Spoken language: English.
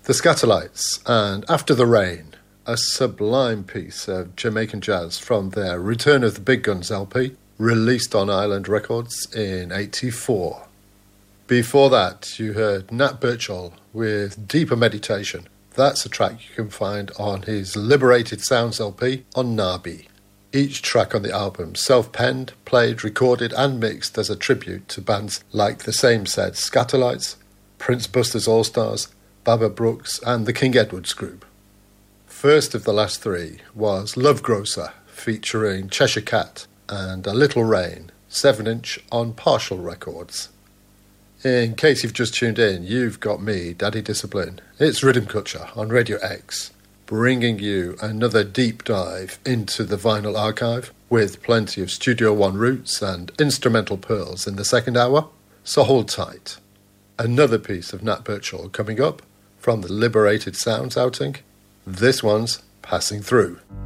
The Skatalites and After the Rain, a sublime piece of Jamaican jazz from their Return of the Big Guns LP, released on Island Records in '84. Before that, you heard Nat Birchall with Deeper Meditation. That's a track you can find on his Liberated Sounds LP on Nabi. Each track on the album self-penned, played, recorded and mixed as a tribute to bands like the same said Skatalites, Prince Buster's All-Stars, Baba Brooks and the King Edwards Group. First of the last three was Love Grocer featuring Cheshire Cat and A Little Rain, 7-inch on Partial Records. In case you've just tuned in, you've got me, Daddy Discipline. It's Rhythm Culture on Radio X, bringing you another deep dive into the vinyl archive with plenty of Studio One roots and instrumental pearls in the second hour, so hold tight. Another piece of Nat Birchall coming up from the Liberated Sounds outing. This one's Passing Through.